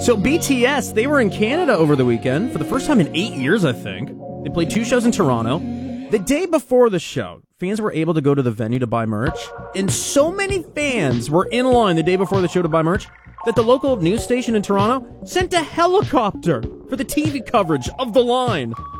So BTS, they were in Canada over the weekend for the first time in 8 years, I think. They played 2 shows in Toronto. The day before the show, fans were able to go to the venue to buy merch, and so many fans were in line the day before the show to buy merch that the local news station in Toronto sent a helicopter for the TV coverage of the line.